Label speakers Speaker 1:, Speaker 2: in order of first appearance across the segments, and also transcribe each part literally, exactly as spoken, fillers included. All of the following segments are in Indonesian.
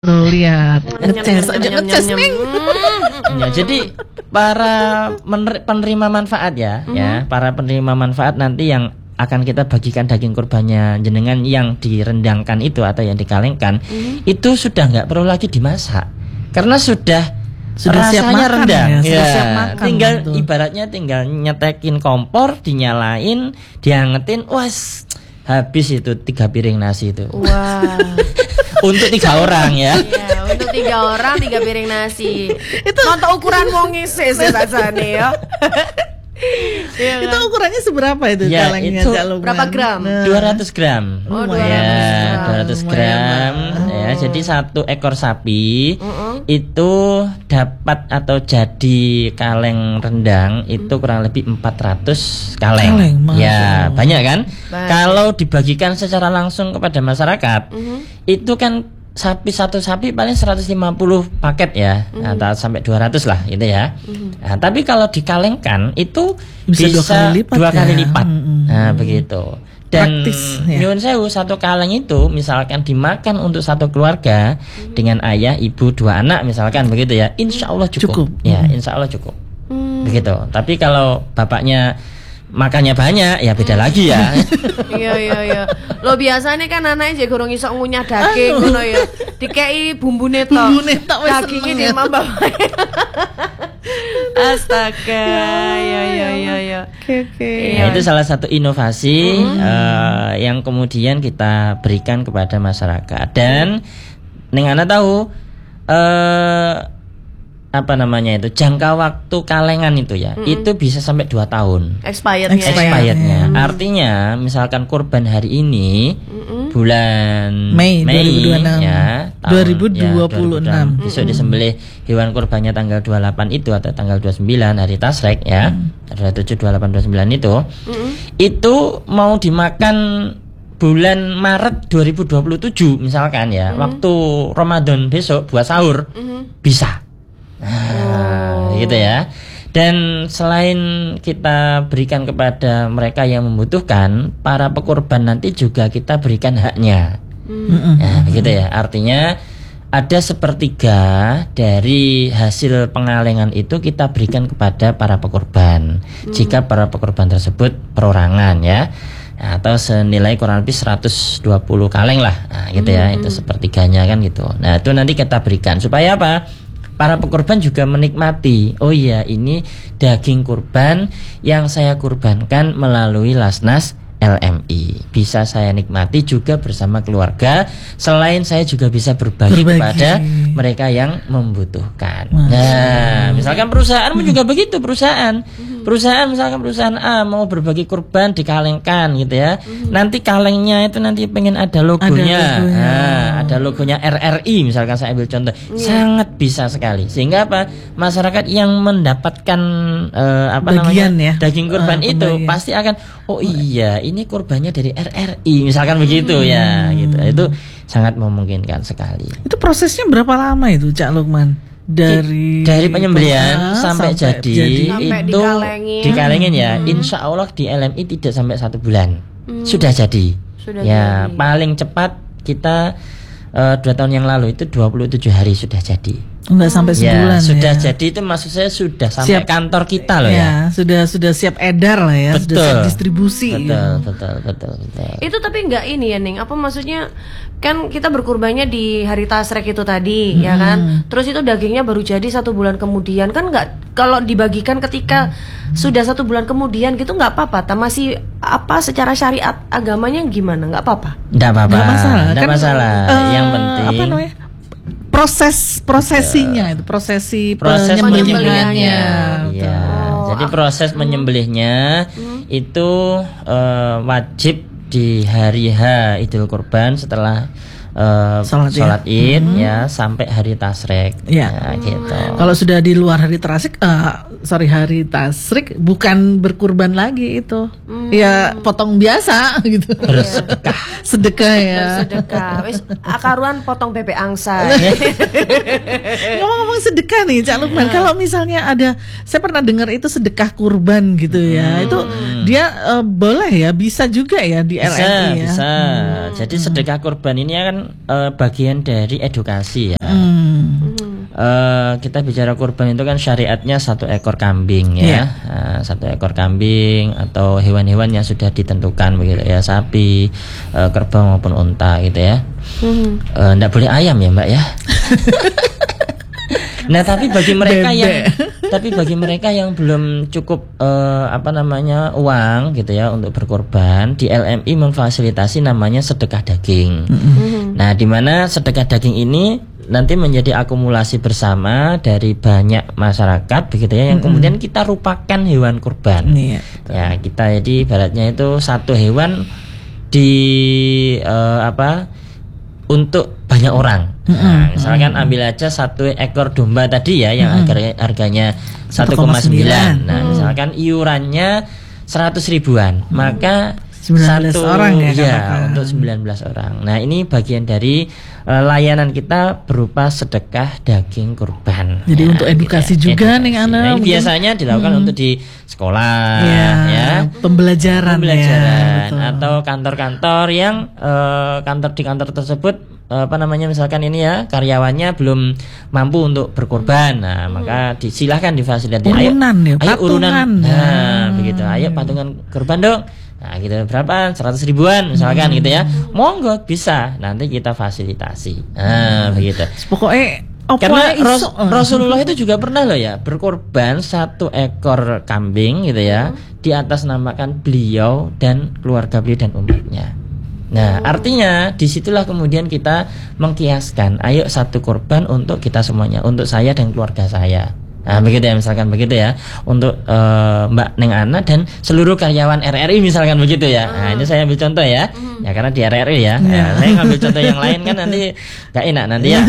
Speaker 1: Tuh lihat, ngeces aja ngeces nih.
Speaker 2: Ya, jadi para mener- penerima manfaat ya, mm-hmm. ya, para penerima manfaat nanti yang akan kita bagikan daging kurbannya jenengan yang direndangkan itu atau yang dikalengkan, mm-hmm. itu sudah nggak perlu lagi dimasak karena sudah
Speaker 1: sudah siap makan
Speaker 2: rendang.
Speaker 1: ya, sudah
Speaker 2: ya,
Speaker 1: siap makan.
Speaker 2: Tinggal
Speaker 1: gitu.
Speaker 2: Ibaratnya tinggal nyetekin kompor, dinyalain, diangetin, was habis itu tiga piring nasi itu.
Speaker 3: Wah.
Speaker 2: Untuk tiga orang ya.
Speaker 3: Iya, untuk tiga orang tiga piring nasi. Itu nonton ukuran wong ngisi rasane ya.
Speaker 1: Ya, itu kan? Ukurannya seberapa itu
Speaker 2: ya,
Speaker 1: kalengnya?
Speaker 2: Itu
Speaker 3: berapa gram?
Speaker 2: Nah. dua ratus gram.
Speaker 3: Oh,
Speaker 2: ya,
Speaker 3: dua ratus
Speaker 2: gram.
Speaker 3: Oh.
Speaker 2: Ya, jadi satu ekor sapi
Speaker 3: uh-uh.
Speaker 2: itu dapat atau jadi kaleng rendang itu kurang lebih empat ratus kaleng. kaleng ya, banyak kan? Banyak. Kalau dibagikan secara langsung kepada masyarakat, uh-huh. itu kan sapi satu sapi paling seratus lima puluh paket ya, mm-hmm. atau sampai dua ratus lah gitu ya. Mm-hmm. Nah, tapi kalau dikalengkan itu bisa, bisa dua kali lipat. Dua kali ya? lipat. Mm-hmm. Nah, begitu. Dan nyuwun sewu satu kaleng itu misalkan dimakan untuk satu keluarga mm-hmm. dengan ayah, ibu, dua anak misalkan begitu ya. Insya Allah cukup. cukup. Ya, insya Allah cukup. Mm-hmm. Begitu. Tapi kalau bapaknya makannya banyak ya beda lagi ya.
Speaker 3: Iya iya iya. Lo biasanya kan anaknya jadi gorong iso ngunyah daging ngono ya. Dikei bumbune tok.
Speaker 1: Bumbune tok wis
Speaker 3: dagingnya di mama. Astaga. Ya ya ya ya.
Speaker 1: Oke oke.
Speaker 2: Nah, itu salah satu inovasi mm-hmm. uh, yang kemudian kita berikan kepada masyarakat. Dan ning ana tahu uh, apa namanya itu jangka waktu kalengan itu ya mm-hmm. itu bisa sampai dua tahun
Speaker 3: expirednya
Speaker 2: expirednya ya. Artinya misalkan kurban hari ini mm-hmm. bulan
Speaker 1: Mei,
Speaker 2: Mei
Speaker 1: dua ribu dua puluh enam
Speaker 2: ya tahun,
Speaker 1: dua ribu dua puluh enam
Speaker 2: ya, besok mm-hmm. disembelih hewan kurbannya tanggal dua puluh delapan itu atau tanggal dua puluh sembilan hari tasrek ya mm-hmm. dua puluh tujuh, dua puluh delapan, dua puluh sembilan itu mm-hmm. itu mau dimakan bulan Maret dua ribu dua puluh tujuh misalkan ya mm-hmm. waktu Ramadan besok buat sahur mm-hmm. bisa. Nah, oh. gitu ya. Dan selain kita berikan kepada mereka yang membutuhkan, para pekurban nanti juga kita berikan haknya. Mm. Nah, begitu ya. Artinya ada sepertiga dari hasil pengalengan itu kita berikan kepada para pekurban. Mm. Jika para pekurban tersebut perorangan ya. Atau senilai kurang lebih seratus dua puluh kaleng lah. Nah, gitu ya. Mm. Itu sepertiganya kan gitu. Nah, itu nanti kita berikan supaya apa? Para pekurban juga menikmati. Oh iya, ini daging kurban yang saya kurbankan melalui Lasnas L M I. Bisa saya nikmati juga bersama keluarga. Selain saya juga bisa berbagi, berbagi. kepada mereka yang membutuhkan. Masa. Nah, misalkan perusahaan hmm. juga begitu perusahaan. Perusahaan misalkan perusahaan A mau berbagi kurban dikalengkan gitu ya. Hmm. Nanti kalengnya itu nanti pengen ada logonya. Ada logonya, nah, ada logonya R R I misalkan saya ambil contoh. Hmm. Sangat bisa sekali. Sehingga apa? Masyarakat yang mendapatkan uh, apa
Speaker 1: bagian
Speaker 2: namanya?
Speaker 1: Ya?
Speaker 2: daging kurban uh, itu bagian. Pasti akan oh iya, ini kurbannya dari R R I misalkan hmm. begitu ya gitu. Itu sangat memungkinkan sekali.
Speaker 1: Itu prosesnya berapa lama itu Cak Lukman? Dari
Speaker 2: dari penyembelihan sampai, sampai jadi, jadi
Speaker 3: sampai
Speaker 2: itu dikalengin, dikalengin ya hmm. insya Allah di L M I tidak sampai satu bulan hmm. sudah jadi
Speaker 3: sudah
Speaker 2: ya
Speaker 3: jadi.
Speaker 2: Paling cepat kita uh, dua tahun yang lalu itu dua puluh tujuh hari sudah jadi.
Speaker 1: Enggak sampai sebulan
Speaker 2: ya, sudah
Speaker 1: ya.
Speaker 2: Jadi itu maksud saya sudah sampai
Speaker 1: siap,
Speaker 2: kantor kita loh ya,
Speaker 1: ya. Sudah sudah siap edar lah ya,
Speaker 2: betul,
Speaker 1: sudah siap distribusi.
Speaker 2: Betul,
Speaker 1: ya.
Speaker 2: betul, betul, betul.
Speaker 3: Itu tapi enggak ini ya Ning, apa maksudnya kan kita berkurbannya di hari tasrek itu tadi hmm. ya kan. Terus itu dagingnya baru jadi satu bulan kemudian kan enggak kalau dibagikan ketika hmm. sudah satu bulan kemudian gitu enggak apa-apa. Ta masih apa secara syariat agamanya gimana? Enggak apa-apa.
Speaker 2: Enggak apa-apa.
Speaker 1: Enggak masalah.
Speaker 2: Enggak
Speaker 1: kan,
Speaker 2: masalah.
Speaker 1: Uh,
Speaker 2: Yang penting
Speaker 1: apa namanya? Proses prosesinya itu prosesi
Speaker 2: proses
Speaker 1: penyembelihannya.
Speaker 2: Ya. Oh, jadi proses menyembelihnya hmm. itu uh, wajib di hari H Idul Kurban setelah uh, sholat, sholat Id hmm. ya sampai hari tasrek.
Speaker 1: Ya.
Speaker 2: Nah, gitu.
Speaker 1: Kalau sudah di luar hari tasrek uh, sorry hari tasrik bukan berkurban lagi itu,
Speaker 3: Hmm.
Speaker 1: ya potong biasa gitu.
Speaker 2: Bersedekah.
Speaker 1: Sedekah ya.
Speaker 3: Sedekah. Wis akaruan potong bebek angsa.
Speaker 1: Ngomong-ngomong sedekah nih Cak Lukman, kalau misalnya ada, saya pernah dengar itu sedekah kurban gitu ya, itu dia eh, boleh ya, bisa juga ya di L
Speaker 2: Bisa,
Speaker 1: M I ya.
Speaker 2: bisa. Jadi sedekah kurban ini kan eh, bagian dari edukasi ya.
Speaker 1: Hmm.
Speaker 2: Eh, kita bicara kurban itu kan syariatnya satu ekor kambing ya,
Speaker 1: Iya.
Speaker 2: Nah, satu ekor kambing atau hewan-hewan yang sudah ditentukan begitu ya, sapi, eh, kerbau maupun unta gitu ya.
Speaker 3: Hmm.
Speaker 2: Eh, nggak boleh ayam ya Mbak ya. Nah tapi bagi mereka
Speaker 1: Bebek.
Speaker 2: yang tapi bagi mereka yang belum cukup eh, apa namanya uang gitu ya untuk berkorban, di L M I memfasilitasi namanya sedekah daging. Nah di mana sedekah daging ini nanti menjadi akumulasi bersama dari banyak masyarakat begitu ya, yang kemudian kita rupakan hewan kurban.
Speaker 1: Iya.
Speaker 2: Ya kita jadi ibaratnya itu satu hewan di eh, apa untuk banyak orang. Nah, misalkan ambil aja satu ekor domba tadi ya yang harga- harganya satu koma sembilan. Nah, misalkan iurannya seratus ribuan, maka
Speaker 1: sembilan belas
Speaker 2: satu
Speaker 1: orang ya,
Speaker 2: ya
Speaker 1: katakan.
Speaker 2: untuk sembilan belas orang. Nah, ini bagian dari eh, layanan kita berupa sedekah daging kurban.
Speaker 1: Jadi
Speaker 2: Nah,
Speaker 1: untuk edukasi
Speaker 2: gitu ya,
Speaker 1: juga
Speaker 2: edukasi.
Speaker 1: nih, Ana,
Speaker 2: Nah, ini
Speaker 1: mungkin.
Speaker 2: biasanya dilakukan untuk di sekolah
Speaker 1: Ya,
Speaker 2: ya.
Speaker 1: pembelajaran,
Speaker 2: Pembelajaran
Speaker 1: ya, betul.
Speaker 2: atau kantor-kantor yang eh, kantor di kantor tersebut eh, apa namanya misalkan ini ya karyawannya belum mampu untuk berkorban, nah maka disilahkan difasilitasi.
Speaker 1: Urunan ya,
Speaker 2: ayo urunan,
Speaker 1: patungan.
Speaker 2: nah
Speaker 1: Ah.
Speaker 2: begitu, ayo patungan korban dong. Nah gitu berapa? seratus ribuan misalkan gitu ya. Monggo bisa, nanti kita fasilitasi. Nah begitu.
Speaker 1: Pokoknya apa
Speaker 2: Karena
Speaker 1: iso,
Speaker 2: Ros-
Speaker 1: eh.
Speaker 2: Rasulullah itu juga pernah loh ya berkorban satu ekor kambing gitu ya, di atas namakan beliau dan keluarga beliau dan umatnya. Nah artinya disitulah kemudian kita mengkiaskan, ayo satu korban untuk kita semuanya, untuk saya dan keluarga saya. Nah begitu ya, misalkan begitu ya, untuk eh, Mbak Neng Ana dan seluruh karyawan R R I misalkan begitu ya. Nah ini saya ambil contoh ya, ya karena di R R I ya. Nah, saya ngambil contoh yang lain kan nanti nggak enak nanti ya.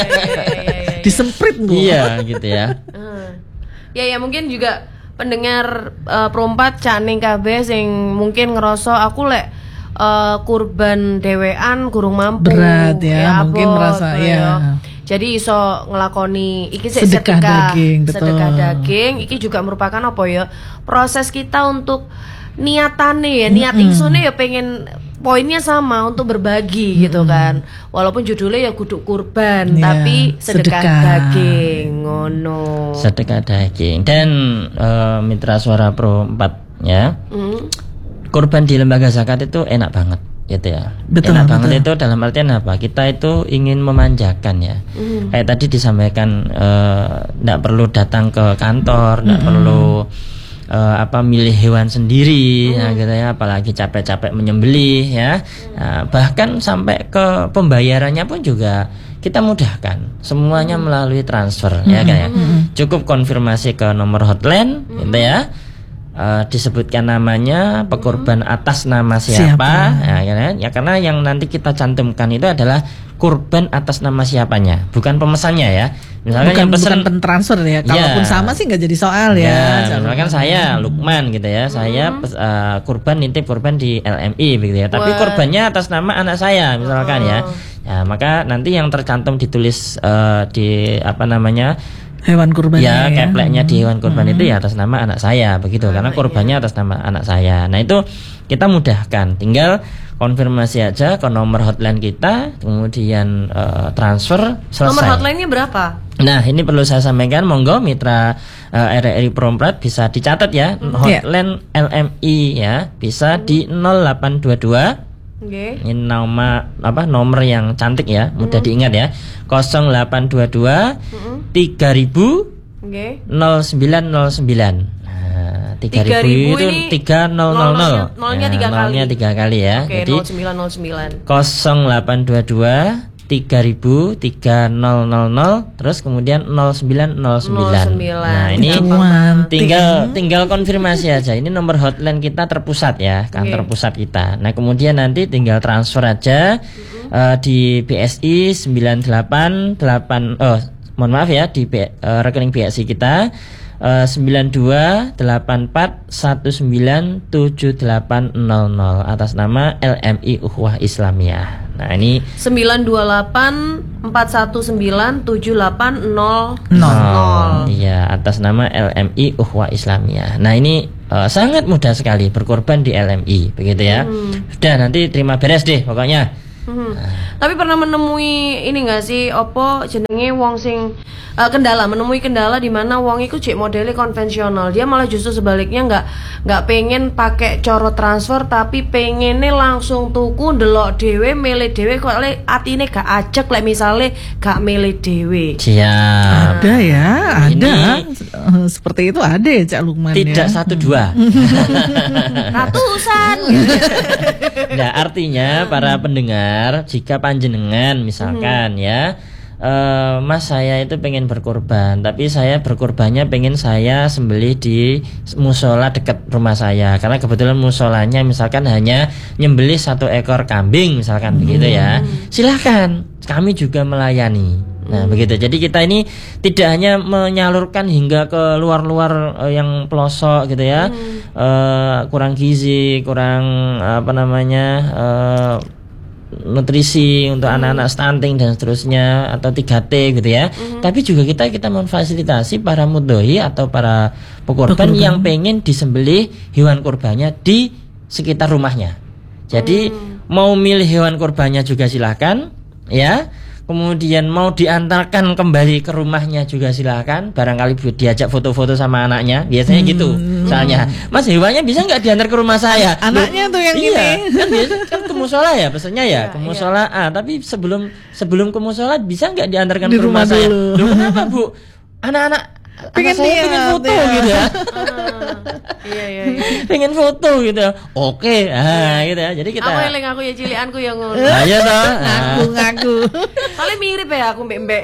Speaker 1: Disemprit Bu.
Speaker 2: Iya gitu ya.
Speaker 3: Ah. Ya ya mungkin juga pendengar uh, perompat caning kabeh sing mungkin ngerasa aku lek uh, kurban dewean kurang mampu.
Speaker 1: Berat ya, mungkin
Speaker 3: abot,
Speaker 1: merasa, ya.
Speaker 3: Jadi iso ngelakoni iki sik
Speaker 1: Sedekah
Speaker 3: sedekah
Speaker 1: daging, betul.
Speaker 3: sedekah daging iki juga merupakan apa ya? Proses kita untuk niatane ya, niat insune ya pengen poinnya sama untuk berbagi gitu kan. Walaupun judulnya ya kudu kurban,
Speaker 1: Iya,
Speaker 3: tapi sedekah,
Speaker 1: sedekah.
Speaker 3: daging ngono.
Speaker 2: Sedekah daging. Dan eh, Mitra Suara Pro empat ya,
Speaker 3: Hmm.
Speaker 2: kurban di lembaga zakat itu enak banget gitu ya.
Speaker 1: Betul,
Speaker 2: enak
Speaker 1: betul.
Speaker 2: banget itu dalam artian apa? Kita itu ingin memanjakan ya. Kayak tadi disampaikan tidak perlu datang ke kantor, tidak perlu eh, apa milih hewan sendiri ya gitu ya, apalagi capek-capek menyembelih ya. Nah, bahkan sampai ke pembayarannya pun juga kita mudahkan, semuanya melalui transfer ya kan ya. Cukup konfirmasi ke nomor hotline gitu ya. Eh, disebutkan namanya, pekorban atas nama siapa,
Speaker 1: Siapa?
Speaker 2: Ya, kan? Ya karena yang nanti kita cantumkan itu adalah kurban atas nama siapanya, bukan pemesannya ya. Misalkan
Speaker 1: Bukan,
Speaker 2: yang pesan
Speaker 1: bukan pentransfer ya. Kalaupun
Speaker 2: Ya.
Speaker 1: sama sih nggak jadi soal ya.
Speaker 2: Ya,
Speaker 1: Jangan-
Speaker 2: misalkan saya Lukman gitu ya, saya pes- eh, kurban nitip kurban di L M I begitu ya. Tapi
Speaker 3: Wah.
Speaker 2: kurbannya atas nama anak saya misalkan ya. Ya, maka nanti yang tercantum ditulis eh, di apa namanya?
Speaker 1: hewan kurban
Speaker 2: Ya, kepleknya di hewan kurban itu ya atas nama anak saya begitu, karena korbannya atas nama anak saya. Nah, itu kita mudahkan, tinggal konfirmasi aja ke nomor hotline kita, kemudian eh, transfer selesai.
Speaker 3: Nomor hotline-nya berapa?
Speaker 2: Nah, ini perlu saya sampaikan, monggo mitra eh, R R I Perompat bisa dicatat ya, hotline L M I ya, bisa di nol delapan dua dua.
Speaker 3: Oke.
Speaker 2: Ini nama apa nomor yang cantik ya, mudah diingat ya. nol delapan dua dua tiga ribu
Speaker 3: Oke.
Speaker 2: nol sembilan nol sembilan. Nah, tiga ribu
Speaker 3: tiga ribu
Speaker 2: itu
Speaker 3: ini
Speaker 2: tiga nol nol nol.
Speaker 3: nolnya- nolnya tiga kali.
Speaker 2: Nolnya tiga kali ya.
Speaker 3: Oke,
Speaker 2: Jadi
Speaker 3: nol sembilan nol sembilan.
Speaker 2: nol delapan dua dua tiga ribu tiga nol nol nol terus kemudian nol sembilan nol sembilan.
Speaker 3: nol sembilan.
Speaker 2: Nah, ini
Speaker 1: Gampang.
Speaker 2: tinggal tinggal konfirmasi aja. Ini nomor hotline kita terpusat ya, kantor
Speaker 3: Oke.
Speaker 2: pusat kita. Nah, kemudian nanti tinggal transfer aja eh, di B S I sembilan delapan delapan oh, mohon maaf ya, di B- eh, rekening B S I kita Uh, sembilan dua delapan empat satu sembilan tujuh delapan nol nol atas nama L M I Ukhuwah Islamiyah. Nah ini
Speaker 3: sembilan dua delapan empat satu sembilan tujuh delapan nol
Speaker 2: nol. Iya, atas nama L M I Ukhuwah Islamiyah. Nah ini uh, sangat mudah sekali berkorban di L M I, begitu ya. hmm. Sudah, nanti terima beres deh pokoknya.
Speaker 3: hmm. nah. Tapi pernah menemui ini nggak sih, opo jenenge wong sing uh, kendala, menemui kendala di mana wong iku cek modelnya konvensional, dia malah justru sebaliknya nggak nggak pengen pakai coro transfer, tapi pengennya langsung tuku delok dewe mele dewe kok le atine gak ajek lek misale gak mele dewe.
Speaker 2: Siap.
Speaker 1: Ada ya, ada. Ini seperti itu ada ya Cak Lukman.
Speaker 2: Tidak
Speaker 1: ya?
Speaker 2: satu dua.
Speaker 3: Ratusan.
Speaker 2: Nah, artinya para pendengar, jika panjenengan misalkan hmm. ya Uh, mas saya itu pengen berkorban, tapi saya berkorbannya pengen saya sembelih di musola dekat rumah saya, karena kebetulan musolanya misalkan hanya nyembelih satu ekor kambing misalkan, hmm. begitu ya, silahkan, kami juga melayani. Nah begitu, jadi kita ini tidak hanya menyalurkan hingga ke luar-luar uh, yang pelosok gitu ya, hmm. uh, kurang gizi, kurang uh, apa namanya uh, nutrisi untuk hmm. anak-anak stunting dan seterusnya, atau tiga T gitu ya. Hmm. Tapi juga kita kita memfasilitasi para mudhoi atau para pekorban yang pengen disembelih hewan kurbannya di sekitar rumahnya. Jadi hmm. mau milih hewan kurbannya juga silahkan ya. Kemudian mau diantarkan kembali ke rumahnya juga silakan. Barangkali diajak foto-foto sama anaknya, biasanya hmm. gitu. Soalnya, Mas hewannya bisa nggak diantar ke rumah saya?
Speaker 1: Anaknya
Speaker 2: Loh,
Speaker 1: tuh yang
Speaker 2: iya,
Speaker 1: ini.
Speaker 2: Kan biasa kan ke musola ya, pesannya ya, ke musola. Ah, tapi sebelum sebelum ke musola bisa nggak diantarkan
Speaker 1: di
Speaker 2: ke rumah, rumah saya? Loh, kenapa Bu? Anak-anak
Speaker 1: pengen
Speaker 2: saya pengen foto ya. Gitu ya.
Speaker 3: Iya iya iya.
Speaker 2: Pengen foto gitu. Oke, ah gitu ya. Jadi kita
Speaker 3: aku eling aku ya cilianku yang ngono.
Speaker 2: Nah, iya toh.
Speaker 1: Ngaku-ngaku.
Speaker 3: Paling mirip ya aku mbek-mbek.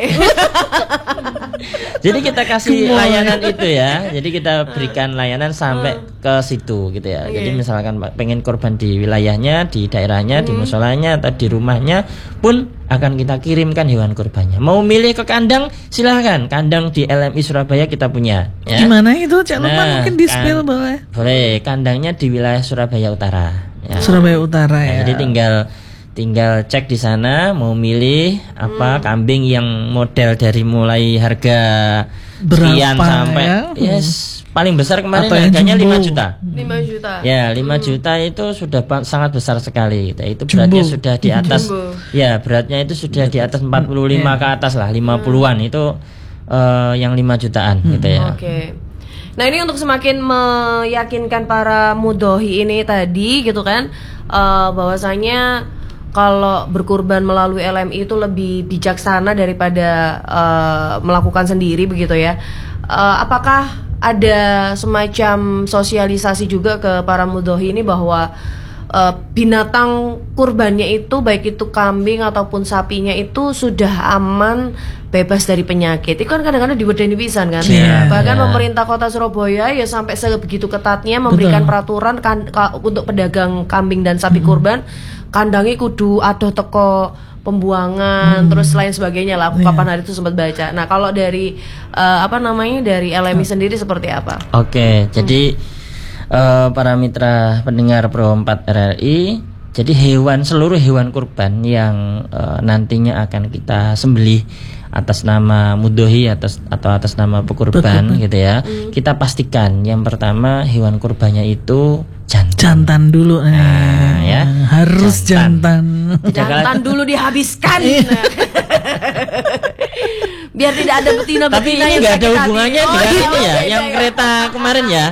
Speaker 2: Jadi kita kasih layanan itu ya. Jadi kita berikan layanan sampai ke situ gitu ya.
Speaker 3: Okay.
Speaker 2: Jadi misalkan pengen korban di wilayahnya, di daerahnya, hmm. di musolanya atau di rumahnya pun akan kita kirimkan hewan kurbannya. Mau milih ke kandang silahkan. Kandang di L M I Surabaya kita punya ya.
Speaker 1: Gimana itu Cak Lukman,
Speaker 2: nah,
Speaker 1: mungkin di spill
Speaker 2: kan,
Speaker 1: boleh?
Speaker 2: Boleh. Kandangnya di wilayah Surabaya Utara ya.
Speaker 1: Surabaya Utara
Speaker 2: nah,
Speaker 1: ya.
Speaker 2: Jadi tinggal tinggal cek di sana mau milih apa hmm. kambing yang model dari mulai harga sekian sampai
Speaker 1: ya?
Speaker 2: yes paling besar kemarin
Speaker 1: atau
Speaker 2: harganya lima juta.
Speaker 3: lima juta.
Speaker 2: Ya, lima hmm. juta itu sudah sangat besar sekali gitu. Itu beratnya jumbo. Sudah di atas jumbo. Ya, beratnya itu sudah di atas empat puluh lima yeah. ke atas lah, lima puluhan hmm. itu uh, yang lima jutaan hmm. gitu ya.
Speaker 3: Oke. Okay. Nah, ini untuk semakin meyakinkan para mudhoi ini tadi gitu kan, uh, bahwasanya kalau berkurban melalui L M I itu lebih bijaksana daripada uh, melakukan sendiri begitu ya. Uh, apakah ada semacam sosialisasi juga ke para mudhoi ini bahwa uh, binatang kurbannya itu baik itu kambing ataupun sapinya itu sudah aman, bebas dari penyakit? Itu kan kadang-kadang diwedeni pisan kan.
Speaker 2: Yeah,
Speaker 3: Bahkan
Speaker 2: yeah.
Speaker 3: pemerintah Kota Surabaya ya sampai sebegitu ketatnya memberikan Betul. peraturan kan, ka, untuk pedagang kambing dan sapi hmm. kurban, kandangnya kudu adoh teko pembuangan, hmm. terus lain sebagainya lah. Aku yeah. kapan hari itu sempat baca. Nah, kalau dari uh, apa namanya dari L M I sendiri seperti apa?
Speaker 2: Oke, okay, hmm. jadi uh, para mitra pendengar Pro empat R R I, jadi hewan seluruh hewan kurban yang uh, nantinya akan kita sembelih atas nama mudhoi atas atau atas nama pekurban gitu ya. Hmm. Kita pastikan yang pertama hewan kurbannya itu jantan.
Speaker 1: Jantan dulu nah,
Speaker 2: nah ya.
Speaker 1: Harus jantan.
Speaker 3: Jantan, jantan dulu dihabiskan. Biar tidak ada betina-betina.
Speaker 2: Tapi ini nggak ada hubungannya hati. dengan oh, ini ya, okay, yang okay. kereta kemarin ya.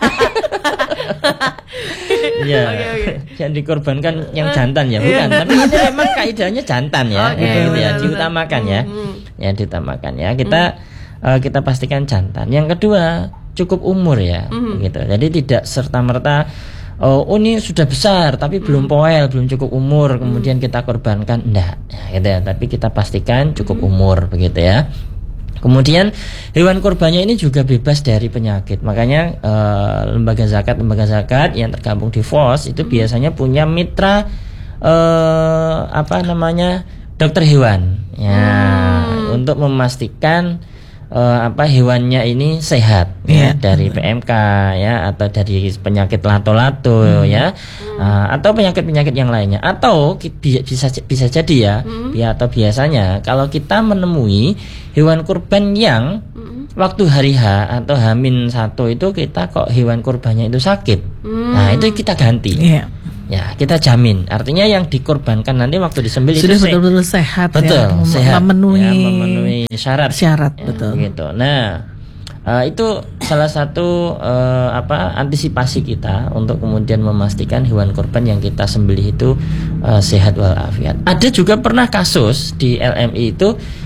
Speaker 2: Iya, okay, okay. yang dikorbankan yang jantan ya, bukan. Tapi ini memang kaidahnya jantan ya, okay, gitu ya, diutamakan ya, hmm. ya diutamakan ya. Kita hmm. uh, kita pastikan jantan. Yang kedua cukup umur ya, hmm. gitu. Jadi tidak serta merta oh, oh ini sudah besar tapi hmm. belum poel, belum cukup umur, kemudian hmm. kita korbankan, enggak, gitu ya. Tapi kita pastikan cukup hmm. umur, begitu ya. Kemudian hewan kurbannya ini juga bebas dari penyakit. Makanya uh, lembaga zakat lembaga zakat yang tergabung di F O S itu biasanya punya mitra uh, apa namanya dokter hewan, ya, hmm. untuk memastikan uh, apa hewannya ini sehat
Speaker 1: Yeah.
Speaker 2: ya, dari P M K ya, atau dari penyakit lato-lato
Speaker 1: Hmm.
Speaker 2: ya, uh, atau penyakit-penyakit yang lainnya, atau ki- bi- bisa bisa jadi ya,
Speaker 3: Hmm.
Speaker 2: ya atau biasanya kalau kita menemui hewan kurban yang
Speaker 3: Hmm.
Speaker 2: waktu hari H atau H min satu itu kita kok hewan kurbannya itu sakit,
Speaker 3: Hmm.
Speaker 2: nah itu kita ganti.
Speaker 1: Iya.
Speaker 2: Ya, kita jamin. Artinya yang dikorbankan nanti waktu disembelih
Speaker 1: Sudah
Speaker 2: itu se-
Speaker 1: betul-betul sehat
Speaker 2: betul,
Speaker 1: ya, mem-
Speaker 2: sehat,
Speaker 1: memenuhi,
Speaker 2: ya, memenuhi syarat.
Speaker 1: syarat
Speaker 2: Ya,
Speaker 1: betul.
Speaker 2: begitu. Nah, eh, itu salah satu eh, apa antisipasi kita untuk kemudian memastikan hewan kurban yang kita sembelih itu eh, sehat walafiat. Ada juga pernah kasus di L M I itu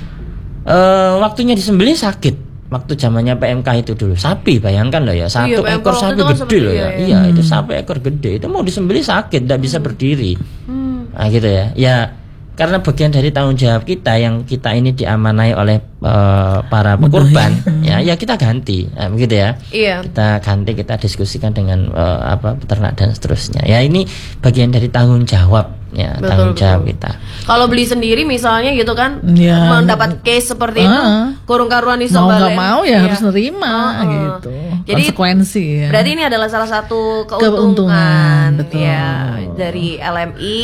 Speaker 2: eh, waktunya disembelih sakit. Waktu zamannya P M K itu dulu, sapi, bayangkan loh ya, satu
Speaker 3: Iya, P M K
Speaker 2: ekor
Speaker 3: waktu
Speaker 2: sapi
Speaker 3: itu kan
Speaker 2: gede
Speaker 3: seperti
Speaker 2: loh ya,
Speaker 3: iya,
Speaker 2: iya itu sampai ekor gede itu mau disembelih sakit, tidak bisa berdiri,
Speaker 3: Hmm.
Speaker 2: nah gitu ya, ya karena bagian dari tanggung jawab kita yang kita ini diamanai oleh eh, para pekurban, ya, ya kita ganti, nah, begitu ya,
Speaker 3: Iya.
Speaker 2: kita ganti, kita diskusikan dengan eh, apa peternak dan seterusnya, ya ini bagian dari tanggung jawab, ya
Speaker 3: Betul,
Speaker 2: tanggung jawab
Speaker 3: betul.
Speaker 2: kita.
Speaker 3: Kalau beli sendiri misalnya gitu kan,
Speaker 1: Ya.
Speaker 3: mendapat case seperti itu,
Speaker 1: Ah.
Speaker 3: kurung karuan
Speaker 1: Mau
Speaker 3: disembelih.
Speaker 1: nggak mau ya
Speaker 3: Iya.
Speaker 1: harus nerima
Speaker 3: Ah, ah.
Speaker 1: gitu.
Speaker 3: Jadi
Speaker 1: Konsekuensi ya.
Speaker 3: berarti ini adalah salah satu
Speaker 1: Keuntungan,
Speaker 3: keuntungan,
Speaker 1: betul.
Speaker 3: ya dari L M I.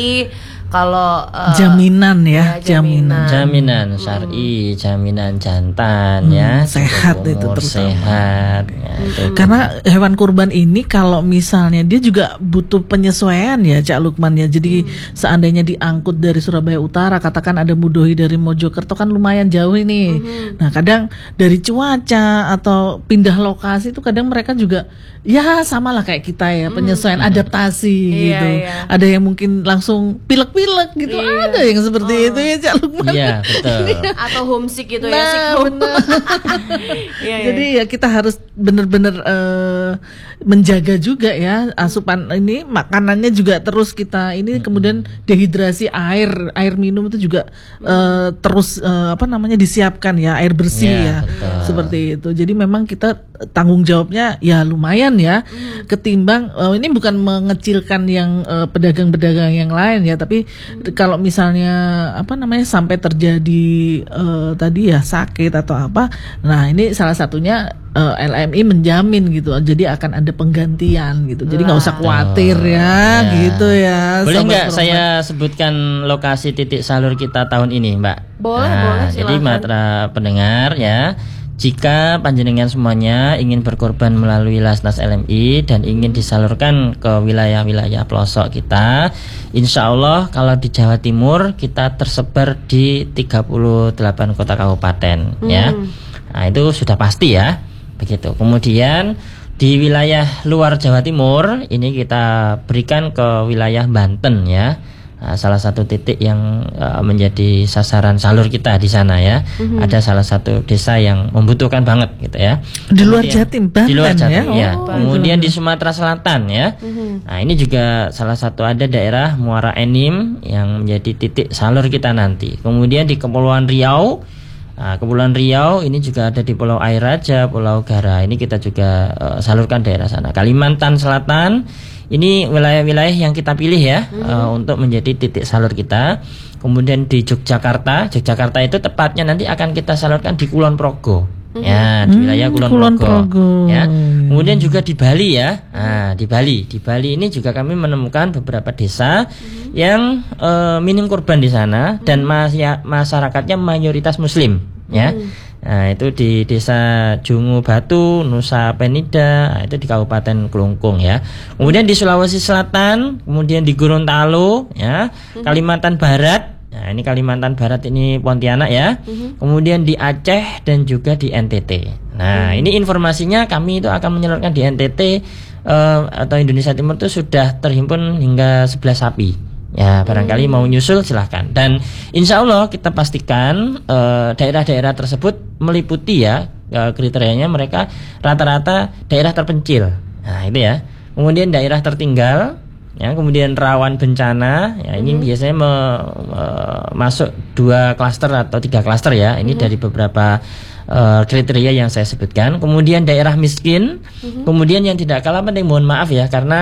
Speaker 3: Kalau eh,
Speaker 1: Jaminan ya,
Speaker 3: ya, jaminan.
Speaker 1: jaminan.
Speaker 2: Jaminan syar'i, jaminan jantan, ya,
Speaker 1: sehat
Speaker 2: cukup
Speaker 1: itu
Speaker 2: umur,
Speaker 1: terutama.
Speaker 2: sehat, ya, itu.
Speaker 1: Karena hewan kurban ini kalau misalnya dia juga butuh penyesuaian ya Cak Lukman ya. Jadi seandainya diangkut dari Surabaya Utara, katakan ada Mudohi dari Mojokerto kan lumayan jauh ini. Nah kadang dari cuaca atau pindah lokasi itu kadang mereka juga ya sama lah kayak kita ya, penyesuaian adaptasi
Speaker 3: Iya,
Speaker 1: gitu.
Speaker 3: iya.
Speaker 1: Ada yang mungkin langsung pilek-pilek gitu,
Speaker 3: Iya.
Speaker 1: ada yang seperti itu ya Cak Lukman.
Speaker 2: Iya, betul.
Speaker 3: Atau homesick gitu ya,
Speaker 1: Nah,
Speaker 3: sick home.
Speaker 1: benar.
Speaker 3: Iya, iya.
Speaker 1: Jadi ya kita harus benar-benar eh, menjaga juga ya asupan ini, makanannya juga terus kita ini, kemudian dehidrasi air air minum itu juga eh, terus eh, apa namanya disiapkan ya, air bersih
Speaker 2: Iya,
Speaker 1: ya,
Speaker 2: betul.
Speaker 1: seperti itu. Jadi memang kita tanggung jawabnya ya lumayan ya, ketimbang eh, ini bukan mengecilkan yang eh, pedagang-pedagang yang lain ya, tapi kalau misalnya apa namanya sampai terjadi eh, tadi ya sakit atau apa, nah ini salah satunya eh, L M I menjamin gitu, jadi akan ada penggantian gitu, jadi nggak usah khawatir ya,
Speaker 2: Ya.
Speaker 1: gitu ya.
Speaker 2: Boleh
Speaker 1: Sobat
Speaker 2: nggak
Speaker 1: Roman.
Speaker 2: saya sebutkan lokasi titik salur kita tahun ini, Mbak?
Speaker 3: Boleh,
Speaker 2: Nah,
Speaker 3: boleh,
Speaker 2: jadi
Speaker 3: silakan.
Speaker 2: matra pendengar ya, jika panjenengan semuanya ingin berkorban melalui Lasnas L M I dan ingin disalurkan ke wilayah-wilayah pelosok kita, insya Allah kalau di Jawa Timur kita tersebar di tiga puluh delapan kota kabupaten, ya. Nah itu sudah pasti ya, begitu. Kemudian di wilayah luar Jawa Timur ini kita berikan ke wilayah Banten ya. Nah, salah satu titik yang uh, menjadi sasaran salur kita di sana ya. Ada salah satu desa yang membutuhkan banget gitu ya.
Speaker 1: Di luar
Speaker 2: Kemudian-
Speaker 1: Jatim, Banten
Speaker 2: Di luar Jatim
Speaker 1: ya?
Speaker 2: ya.
Speaker 1: Oh,
Speaker 2: Kemudian di Sumatera Selatan ya. Nah, ini juga salah satu ada daerah Muara Enim yang menjadi titik salur kita nanti. Kemudian di Kepulauan Riau. Nah, Kepulauan Riau ini juga ada di Pulau Air Raja, Pulau Gara. Ini kita juga uh, salurkan daerah sana. Kalimantan Selatan ini wilayah-wilayah yang kita pilih ya uh, untuk menjadi titik salur kita. Kemudian di Yogyakarta, Yogyakarta itu tepatnya nanti akan kita salurkan di Kulon Progo. Ya, di wilayah
Speaker 1: Hmm,
Speaker 2: Kulon,
Speaker 1: Kulon
Speaker 2: Progo.
Speaker 1: Progo.
Speaker 2: Ya. Kemudian juga di Bali ya. Nah, di Bali, di Bali ini juga kami menemukan beberapa desa yang eh, minim korban di sana dan mas ya, masyarakatnya mayoritas muslim ya. Nah, itu di Desa Jungu Batu, Nusa Penida, nah, itu di Kabupaten Klungkung ya. Kemudian di Sulawesi Selatan, kemudian di Gorontalo ya, Kalimantan Barat. Nah, ini Kalimantan Barat ini Pontianak ya. Kemudian di Aceh dan juga di N T T. Nah, ini informasinya kami itu akan menyalurkan di N T T eh, atau Indonesia Timur itu sudah terhimpun hingga sebelas sapi. Ya, barangkali mau nyusul silahkan. Dan insya Allah kita pastikan eh, daerah-daerah tersebut meliputi ya eh, kriterianya mereka rata-rata daerah terpencil. Nah, itu ya. Kemudian daerah tertinggal, ya, kemudian rawan bencana. Ya, ini biasanya me- me- masuk dua klaster atau tiga klaster ya. Ini dari beberapa eh, kriteria yang saya sebutkan. Kemudian daerah miskin. Kemudian yang tidak kalah penting, mohon maaf ya, karena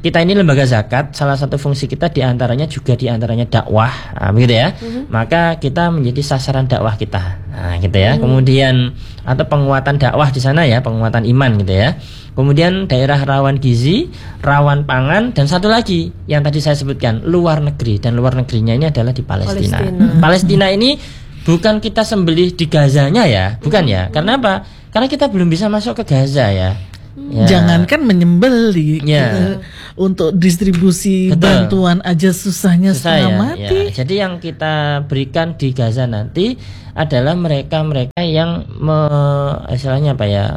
Speaker 2: kita ini lembaga zakat, salah satu fungsi kita diantaranya juga diantaranya dakwah, nah, begitu ya. Mm-hmm. Maka kita menjadi sasaran dakwah kita, nah, gitu ya. Mm-hmm. Kemudian atau penguatan dakwah di sana ya, penguatan iman gitu ya. Kemudian daerah rawan gizi, rawan pangan, dan satu lagi yang tadi saya sebutkan luar negeri, dan luar negerinya ini adalah di Palestina. Palestina, Palestina ini bukan kita sembelih di Gazanya ya, bukan ya. Karena apa? Karena kita belum bisa masuk ke Gaza ya. Ya.
Speaker 1: Jangankan menyembeli,
Speaker 2: ya.
Speaker 1: Untuk distribusi Betul. bantuan aja susahnya
Speaker 2: Susah
Speaker 1: setengah
Speaker 2: ya,
Speaker 1: mati.
Speaker 2: Ya. Jadi yang kita berikan di Gaza nanti adalah mereka-mereka yang me, istilahnya apa ya,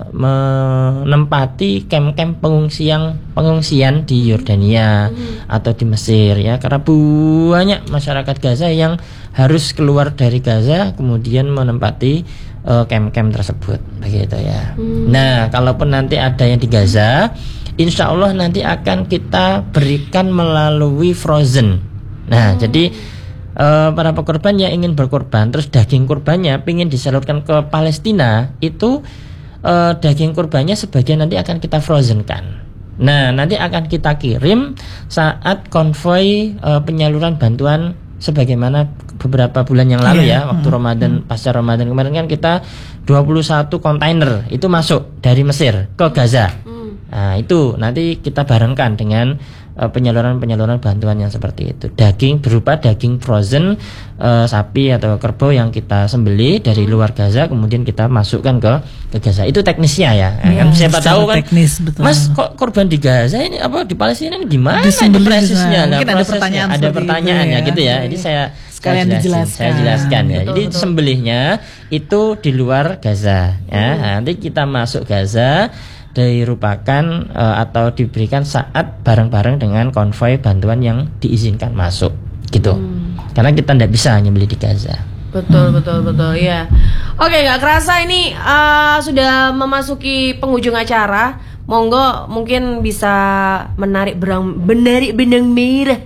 Speaker 2: menempati kem-kem pengungsian pengungsian di Yordania hmm. atau di Mesir ya, karena banyak masyarakat Gaza yang harus keluar dari Gaza kemudian menempati uh, kem-kem tersebut begitu ya. Hmm. Nah, kalaupun nanti ada yang di Gaza, insya Allah nanti akan kita berikan melalui frozen. Nah, hmm. jadi uh, para pekorban yang ingin berkorban terus daging kurbannya ingin disalurkan ke Palestina, itu uh, daging kurbannya sebagian nanti akan kita frozenkan. Nah, nanti akan kita kirim saat konvoi uh, penyaluran bantuan sebagaimana beberapa bulan yang lalu yeah. ya, waktu hmm. Ramadan, pasca Ramadan kemarin kan kita dua puluh satu kontainer itu masuk dari Mesir ke Gaza. Hmm. Nah, itu nanti kita barengkan dengan uh, penyaluran-penyaluran bantuan yang seperti itu. Daging berupa daging frozen uh, sapi atau kerbau yang kita sembelih dari luar Gaza kemudian kita masukkan ke ke Gaza. Itu teknisnya ya. Yeah, kan siapa tahu kan
Speaker 1: teknis, betul.
Speaker 2: Mas kok korban di Gaza ini apa di Palestina ini gimana prosesnya? Nah,
Speaker 1: mungkin ada pertanyaan
Speaker 2: ada pertanyaannya
Speaker 1: ya.
Speaker 2: gitu ya. Jadi saya
Speaker 1: sekalian
Speaker 2: saya
Speaker 1: dijelaskan.
Speaker 2: Saya jelaskan ya.
Speaker 3: Betul,
Speaker 2: Jadi
Speaker 3: betul. Sembelihnya
Speaker 2: itu di luar Gaza ya. Hmm. Nanti kita masuk Gaza dirupakan uh, atau diberikan saat bareng-bareng dengan konvoi bantuan yang diizinkan masuk gitu. Hmm. Karena kita tidak bisa nyembelih di Gaza.
Speaker 3: Betul, hmm. betul, betul, ya. Oke, nggak kerasa ini uh, sudah memasuki penghujung acara. Monggo mungkin bisa menarik berang, menarik benang merah,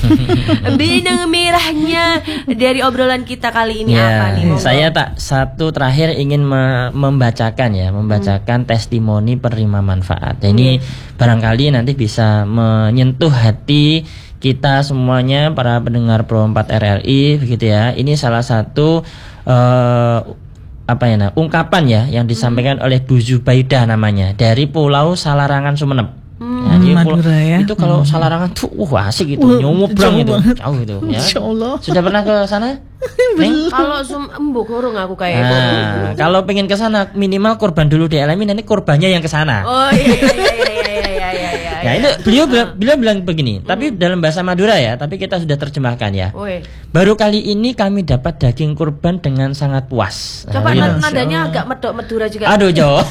Speaker 3: benang merahnya dari obrolan kita kali ini
Speaker 2: ya,
Speaker 3: apa nih? Monggo.
Speaker 2: Saya tak satu terakhir ingin me- membacakan ya, membacakan hmm. testimoni penerima manfaat. Ini hmm. barangkali nanti bisa menyentuh hati kita semuanya para pendengar Pro empat R L I begitu ya. Ini salah satu uh, apa ya nah, ungkapan ya yang disampaikan hmm. oleh Bu Zubaidah namanya dari Pulau Salarangan Sumeneb.
Speaker 1: Hmm, nah, ini Madura, ya.
Speaker 2: Itu kalau hmm. Salarangan tuh wah asik gitu, uh, nyobrang itu, jauh itu ya.
Speaker 1: Insyaallah.
Speaker 2: Sudah pernah ke sana?
Speaker 3: Kalau sum embuk urung aku kayak
Speaker 2: nah, kalau pengen ke sana minimal korban dulu dialami, nanti korbannya yang ke sana.
Speaker 3: Oh iya iya iya iya iya iya.
Speaker 2: Ya itu beliau bilang, beliau bilang begini, hmm. tapi dalam bahasa Madura ya, tapi kita sudah terjemahkan ya.
Speaker 3: Oi.
Speaker 2: Baru kali ini kami dapat daging kurban dengan sangat puas.
Speaker 3: Coba
Speaker 2: nah,
Speaker 3: nadanya agak medok Madura juga.
Speaker 2: Aduh Jo.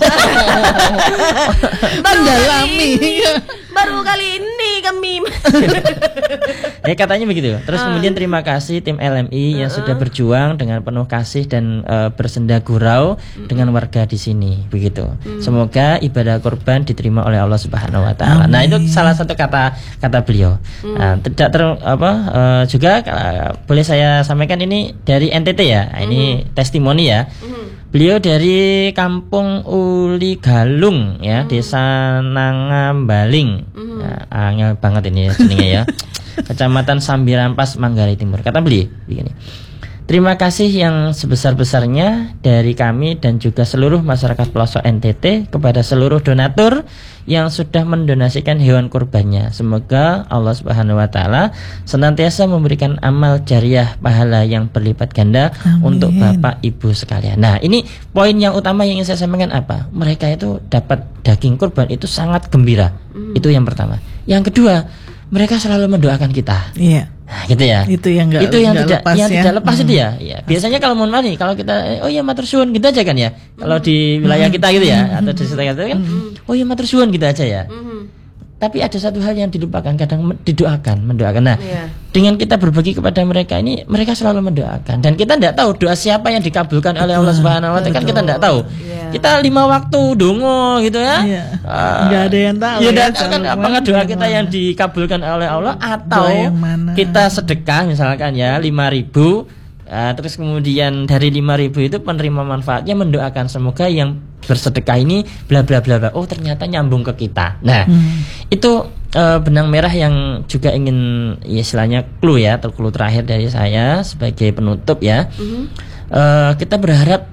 Speaker 1: Mendalami.
Speaker 3: Baru kali ini kami.
Speaker 2: Ya katanya begitu. Terus uh. kemudian terima kasih tim L M I yang uh-uh. sudah berjuang dengan penuh kasih dan uh, bersenda gurau uh-uh. dengan warga di sini begitu. Uh-uh. Semoga ibadah kurban diterima oleh Allah Subhanahu wa taala. Nah, itu salah satu kata kata beliau. Uh-uh. Nah, tidak ter apa uh, juga uh, boleh saya sampaikan ini dari N T T ya. Nah, ini uh-huh. testimoni ya. Uh-huh. Beliau dari Kampung Uli Galung ya, uh-huh. Desa Nangambaling. Uh-huh. Nah, angel banget ini ya jenenge ya. Kecamatan Sambirampas, Manggarai Timur. Kata beliau begini. Terima kasih yang sebesar-besarnya dari kami dan juga seluruh masyarakat pelosok N T T kepada seluruh donatur yang sudah mendonasikan hewan kurbannya. Semoga Allah Subhanahu wa taala senantiasa memberikan amal jariah pahala yang berlipat ganda Amin. Untuk Bapak Ibu sekalian. Nah, ini poin yang utama yang ingin saya sampaikan apa? Mereka itu dapat daging kurban itu sangat gembira. Mm. Itu yang pertama. Yang kedua, mereka selalu mendoakan kita.
Speaker 1: Iya.
Speaker 2: Nah, gitu ya.
Speaker 1: Itu yang enggak
Speaker 2: itu yang tidak
Speaker 1: lepas,
Speaker 2: yang
Speaker 1: ya?
Speaker 2: tidak lepas
Speaker 1: hmm.
Speaker 2: itu ya. Ya. Biasanya kalau mohon maaf nih, kalau kita oh ya matur suwun gitu aja kan ya. Kalau di wilayah kita gitu ya atau di sekitar kita kan oh ya matur suwun gitu aja ya. Tapi ada satu hal yang dilupakan, kadang didoakan, mendoakan. Nah, yeah. dengan kita berbagi kepada mereka ini, mereka selalu mendoakan. Dan kita tidak tahu doa siapa yang dikabulkan oleh Allah Subhanahu wa taala, kan kita tidak tahu. Yeah. Kita lima waktu dongo gitu ya.
Speaker 1: Yeah. Uh, Gak ada yang tahu.
Speaker 2: Ya, ya tahu kan apakah doa kita yang dikabulkan oleh Allah atau kita sedekah misalkan ya lima ribu. Uh, terus kemudian dari lima ribu itu penerima manfaatnya mendoakan semoga yang bersedekah ini bla bla bla bla. Oh ternyata nyambung ke kita. Nah hmm. itu uh, benang merah yang juga ingin ya, istilahnya clue ya, atau clue terakhir dari saya sebagai penutup ya. Mm-hmm. Uh, kita berharap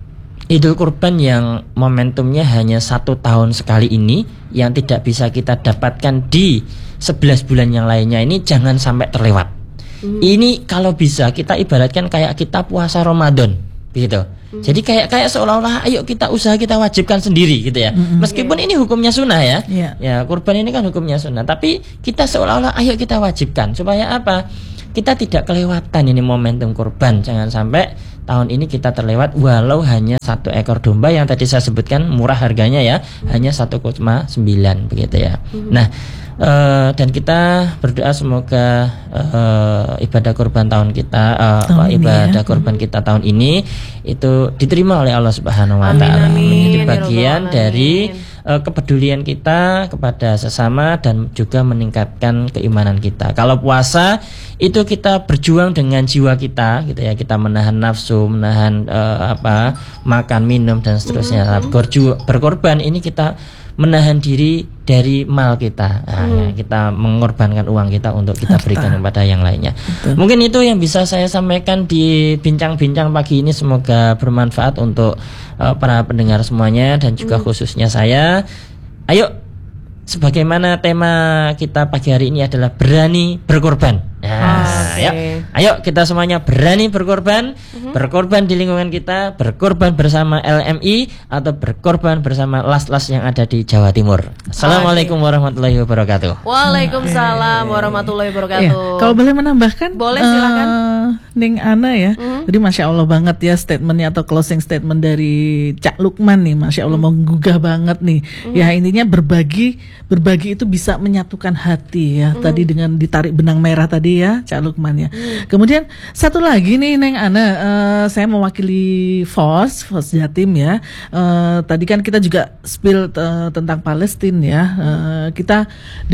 Speaker 2: Idul Kurban yang momentumnya hanya satu tahun sekali ini, yang tidak bisa kita dapatkan di sebelas bulan yang lainnya ini, jangan sampai terlewat. Mm. Ini kalau bisa kita ibaratkan kayak kita puasa Ramadan, begitu. Mm. Jadi kayak kayak seolah-olah ayo kita usaha, kita wajibkan sendiri gitu ya. Mm-hmm. Meskipun yeah. ini hukumnya sunnah ya. Yeah. Ya, kurban ini kan hukumnya sunnah, tapi kita seolah-olah ayo kita wajibkan supaya apa? Kita tidak kelewatan ini momentum kurban. Jangan sampai tahun ini kita terlewat walau hanya satu ekor domba yang tadi saya sebutkan murah harganya ya, mm. hanya satu koma sembilan begitu ya. Mm. Nah, uh, dan kita berdoa semoga uh, ibadah kurban tahun kita uh, tahun ibadah ya. kurban kita tahun ini itu diterima oleh Allah Subhanahu wa taala, menjadi bagian dari uh, kepedulian kita kepada sesama dan juga meningkatkan keimanan kita. Kalau puasa itu kita berjuang dengan jiwa kita gitu ya, kita menahan nafsu, menahan uh, apa makan, minum dan seterusnya. Mm-hmm. Berju- berkorban ini kita menahan diri dari mal kita. Nah, mm. ya, kita mengorbankan uang kita untuk kita berikan kepada yang lainnya. Betul. Mungkin itu yang bisa saya sampaikan di bincang-bincang pagi ini, semoga bermanfaat untuk uh, para pendengar semuanya dan juga mm. khususnya saya. Ayo, sebagaimana tema kita pagi hari ini adalah berani berkorban. Nah, okay. Ayo, ayo kita semuanya berani berkorban, uh-huh. berkorban di lingkungan kita, berkorban bersama L M I atau berkorban bersama las-las yang ada di Jawa Timur. Assalamualaikum okay. warahmatullahi wabarakatuh.
Speaker 3: Waalaikumsalam warahmatullahi wabarakatuh.
Speaker 1: Ya, kalau boleh menambahkan,
Speaker 3: boleh silakan.
Speaker 1: Uh, Ning Ana ya. Uh-huh. Jadi masya Allah banget ya statementnya atau closing statement dari Cak Lukman nih, masya Allah uh-huh. menggugah banget nih. Uh-huh. Ya intinya berbagi, berbagi itu bisa menyatukan hati ya. Uh-huh. Tadi dengan ditarik benang merah tadi ya, Cak Lukman ya. Hmm. Kemudian satu lagi nih Neng Ana, uh, saya mewakili F O S, F O S Jatim ya. Uh, tadi kan kita juga spill uh, tentang Palestina ya. Uh, kita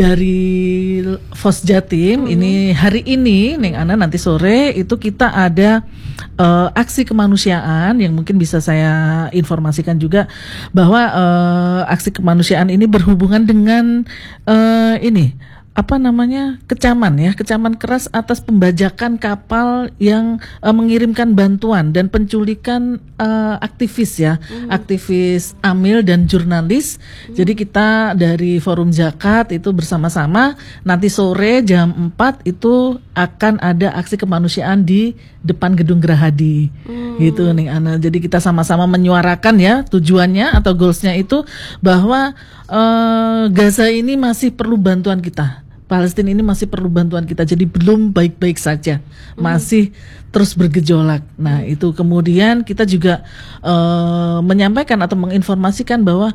Speaker 1: dari F O S Jatim hmm. ini hari ini Neng Ana, nanti sore itu kita ada uh, aksi kemanusiaan yang mungkin bisa saya informasikan juga bahwa uh, aksi kemanusiaan ini berhubungan dengan uh, ini apa namanya kecaman ya, kecaman keras atas pembajakan kapal yang uh, mengirimkan bantuan dan penculikan uh, aktivis ya, mm. aktivis Amil dan jurnalis. Mm. Jadi kita dari Forum Zakat itu bersama-sama nanti sore jam empat itu akan ada aksi kemanusiaan di depan Gedung Gerahadi. Mm. Gitu nih Ana. Jadi kita sama-sama menyuarakan ya tujuannya atau goalsnya itu bahwa uh, Gaza ini masih perlu bantuan kita. Palestina ini masih perlu bantuan kita, jadi belum baik-baik saja, masih mm. terus bergejolak. Nah itu kemudian kita juga uh, menyampaikan atau menginformasikan bahwa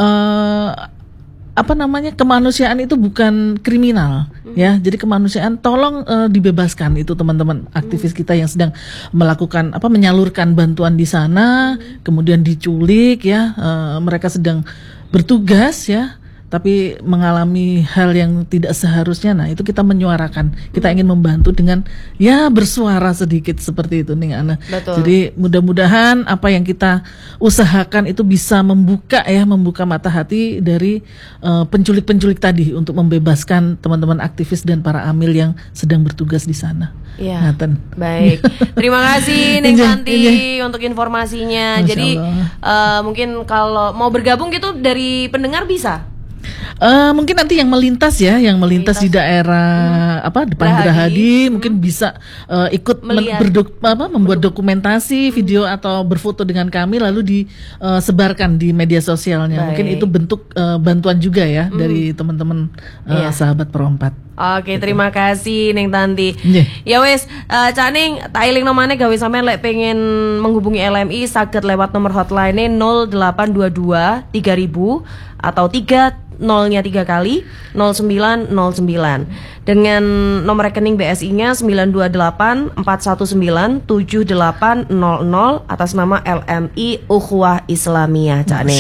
Speaker 1: uh, apa namanya kemanusiaan itu bukan kriminal, mm. ya. Jadi kemanusiaan tolong uh, dibebaskan itu teman-teman aktivis kita yang sedang melakukan apa menyalurkan bantuan di sana, mm. kemudian diculik ya, uh, mereka sedang bertugas ya. Tapi mengalami hal yang tidak seharusnya. Nah itu kita menyuarakan, kita ingin membantu dengan ya bersuara sedikit seperti itu nih Ana. Betul. Jadi mudah-mudahan apa yang kita usahakan itu bisa membuka ya, membuka mata hati dari uh, penculik-penculik tadi untuk membebaskan teman-teman aktivis dan para amil yang sedang bertugas di sana. Iya. Ngaten.
Speaker 3: Baik. Terima kasih Neng Santi untuk informasinya. Masya Jadi uh, mungkin kalau mau bergabung gitu dari pendengar bisa.
Speaker 1: Uh, mungkin nanti yang melintas ya, yang melintas, melintas. di daerah hmm. apa depan Gerahadi hmm. mungkin bisa uh, ikut men- berdok- apa, membuat dokumentasi, hmm. video atau berfoto dengan kami lalu disebarkan uh, di media sosialnya. Baik. Mungkin itu bentuk uh, bantuan juga ya hmm. dari teman-teman uh, yeah. sahabat perompat.
Speaker 3: Oke, terima kasih Neng Tanti. Yeah. Ya wes, uh, Cak Ning, tak eling nomane gawe sampean lek pengen menghubungi L M I saged lewat nomor hotline nol delapan dua dua tiga ribu atau tiga nolnya tiga kali nol sembilan nol sembilan dengan nomor rekening B S I-nya sembilan dua delapan empat satu sembilan tujuh delapan nol nol atas nama L M I Ukhuwah Islamiyah Cak Ning.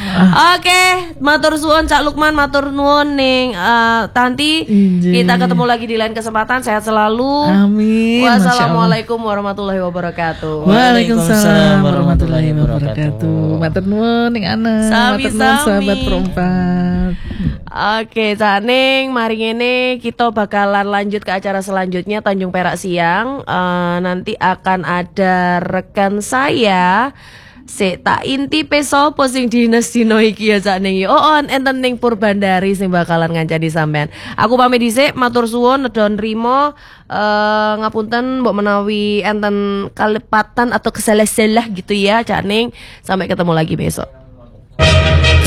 Speaker 3: Oke, matur suwun Cak Lukman, matur nuwun ning uh, Tanti. Injil. Kita ketemu lagi di lain kesempatan, sehat selalu.
Speaker 1: Amin.
Speaker 3: Wassalamualaikum warahmatullahi wabarakatuh.
Speaker 1: Waalaikumsalam warahmatullahi wabarakatuh. Matur nuwun ning Ana. Matur nuwun sahabat perempat.
Speaker 3: Oke, Cak Ning, mari ngene kita bakalan lanjut ke acara selanjutnya Tanjung Perak Siang. Eh, nanti akan ada rekan saya. Sik tak inti peso sing dinas dino iki ya Cak Ning. Oh, on enten ning Purbandari sing bakalan ngancani sampean. Aku pamit dhisik, matur suwun nedha nrimo. Eh, ngapunten mbok menawi enten kalepatan atau kesalah-salah gitu ya Cak Ning. Sampai ketemu lagi besok.